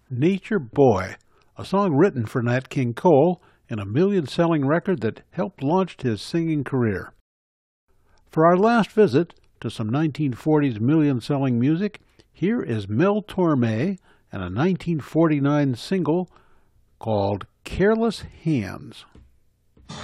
Nature Boy, a song written for Nat King Cole and a million-selling record that helped launch his singing career. For our last visit to some 1940s million-selling music, here is Mel Torme and a 1949 single called Careless Hands.